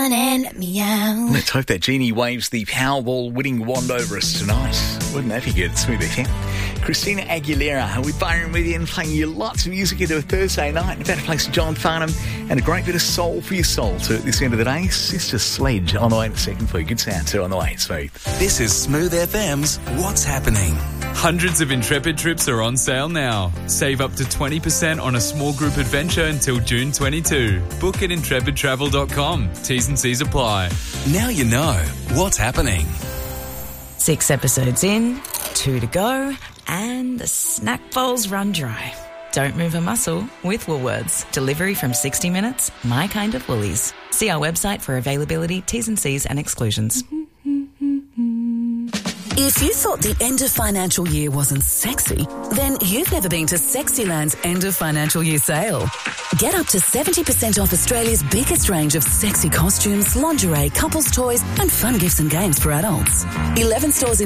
And meow. Let's hope that genie waves the Powerball winning wand over us tonight. Wouldn't that be good? Smooth FM. Christina Aguilera with Byron Williams playing you lots of music into a Thursday night. In fact, place John Farnham and a great bit of soul for your soul to this end of the day. Sister Sledge on the way in a second for you. Good sound too on the way. Smooth. This is Smooth FM's What's Happening. Hundreds of Intrepid trips are on sale now. Save up to 20% on a small group adventure until June 22. Book at intrepidtravel.com. T's and C's apply. Now you know what's happening. 6 episodes in, 2 to go, and the snack bowl's run dry. Don't move a muscle with Woolworths. Delivery from 60 minutes, my kind of Woolies. See our website for availability, T's and C's and exclusions. If you thought the end of financial year wasn't sexy, then you've never been to Sexyland's end of financial year sale. Get up to 70% off Australia's biggest range of sexy costumes, lingerie, couples toys and fun gifts and games for adults. 11 stores in